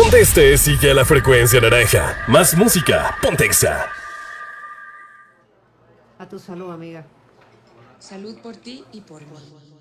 Donde estés, sigue a la frecuencia naranja. Más música, ponte Exa. A tu salud, amiga. Salud por ti y por mí.